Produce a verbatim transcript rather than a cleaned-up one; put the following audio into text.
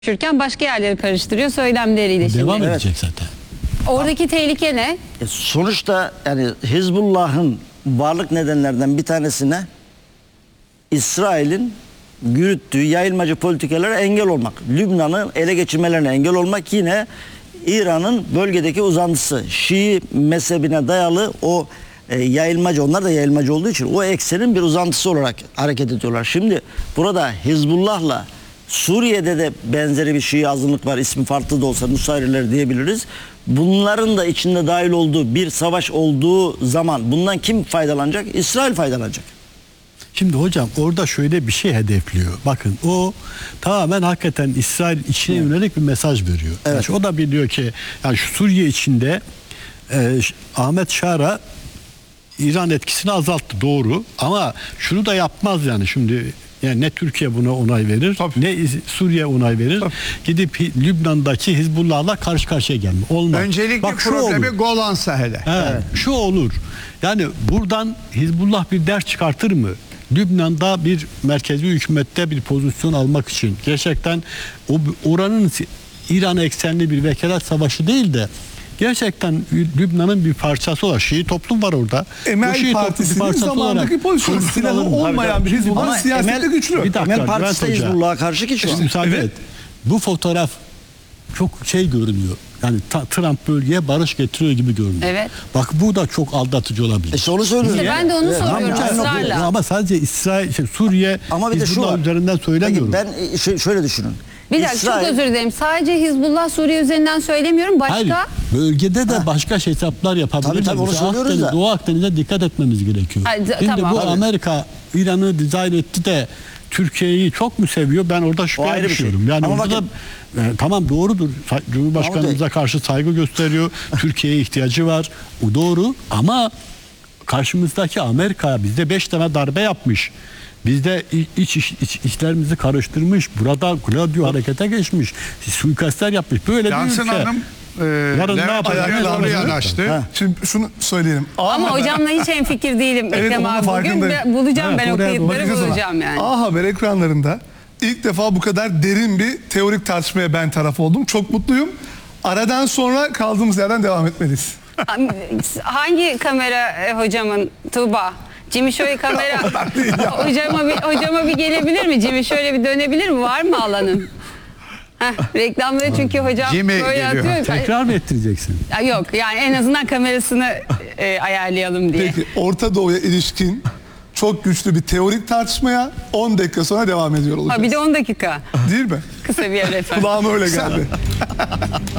konuşurken başka yerleri karıştırıyor söylemleriyle şimdi. Devam Evet. edecek zaten. Oradaki tehlike ne? E, sonuçta yani Hizbullah'ın varlık nedenlerden bir tanesine İsrail'in yürüttüğü yayılmacı politikalara engel olmak. Lübnan'ı ele geçirmelerine engel olmak, yine İran'ın bölgedeki uzantısı. Şii mezhebine dayalı o e, yayılmacı, onlar da yayılmacı olduğu için o eksenin bir uzantısı olarak hareket ediyorlar. Şimdi burada Hizbullah'la Suriye'de de benzeri bir Şii azınlık var. İsmi farklı da olsa Nusayriler diyebiliriz. Bunların da içinde dahil olduğu bir savaş olduğu zaman bundan kim faydalanacak? İsrail faydalanacak. Şimdi hocam orada şöyle bir şey hedefliyor. Bakın o tamamen hakikaten İsrail içine yönelik bir mesaj veriyor. Evet. Yani o da biliyor ki yani şu Suriye içinde e, Ahmet Şara İran etkisini azalttı, doğru, ama şunu da yapmaz yani şimdi. Yani ne Türkiye buna onay verir, Tabii. ne Suriye onay verir. Tabii. Gidip Lübnan'daki Hizbullah'la karşı karşıya gelme. Olmaz. Öncelikli Bak, şu problemi olur. Golan Saheli. Evet, evet. Şu olur. Yani buradan Hizbullah bir ders çıkartır mı? Lübnan'da bir merkezi hükümette bir pozisyon almak için gerçekten o oranın İran eksenli bir vekalet savaşı değil de gerçekten Lübnan'ın bir parçası olarak Şii toplum var orada. Emel Partisi'nin zamandaki pozisyonu, silahı olmayan bir Hizbullah Ama siyasette Emel- güçlü. Bir dakika, Emel Partisi de Bülent Hoca. Hizbullah'a karşı ki şu an. Şimdi müsaade Evet. et. Bu fotoğraf çok şey görünüyor. Yani ta- Trump bölgeye barış getiriyor gibi görünüyor. Evet. Bak bu da çok aldatıcı olabilir. İşte onu söylüyorum. İşte ben de onu Evet, soruyorum ama- ısrarla. Ama sadece İsrail, şey, Suriye, Ama bir de şu Hizbullah var. üzerinden söylemiyorum. Peki ben ş- şöyle düşünün. Bir dakika, çok özür dilerim. Sadece Hizbullah Suriye üzerinden söylemiyorum. Başka? Hayır, bölgede de başka şey hesaplar yapabiliriz. Tabii, tabii, onu Mesela söylüyoruz Akdeniz, da. Doğu Akdeniz'e dikkat etmemiz gerekiyor. Ay, d- Şimdi tamam. bu Tabii. Amerika İran'ı dizayn etti de Türkiye'yi çok mu seviyor? Ben orada O şüpheye ayrı bir şey. düşüyorum. Yani Ama orada bakın- da, e, tamam doğrudur. Sa- Cumhurbaşkanımıza karşı saygı gösteriyor. Türkiye'ye ihtiyacı var. O doğru, ama karşımızdaki Amerika bizde beş tane darbe yapmış. Bizde iç, iç, iç işlerimizi karıştırmış. Burada Gladio harekete geçmiş. Suikastler yapmış. Böyle bir Yansın ülke. Hanım e, Yarın ne Levent yapacak? ayaklarını Ne yanaştı. Ha. Şimdi şunu söyleyelim. Ama A Haber- hocamla hiç hemfikir değilim. Evet, Ekrem onun abi bugün farkındayım. ben bulacağım, Evet, ben o oraya kayıtları Bakacağız ona. bulacağım yani. A Haber ekranlarında ilk defa bu kadar derin bir teorik tartışmaya ben taraf oldum. Çok mutluyum. Aradan sonra kaldığımız yerden devam etmeliyiz. Hangi kamera e, hocamın? Tuğba. Jimmy şöyle kamera. hocama bir hocama bir gelebilir mi? Jimmy şöyle bir dönebilir mi? Var mı alanın? Heh, reklamları çünkü hocam Jimmy böyle geliyor. atıyor. Tekrar mı ettireceksin? Ya yok yani en azından kamerasını e, ayarlayalım diye. Peki Orta Doğu'ya ilişkin çok güçlü bir teorik tartışmaya on dakika sonra devam ediyor olacağız. Ha, bir de on dakika. Değil mi? Kısa bir yer efendim. Kulağıma öyle geldi.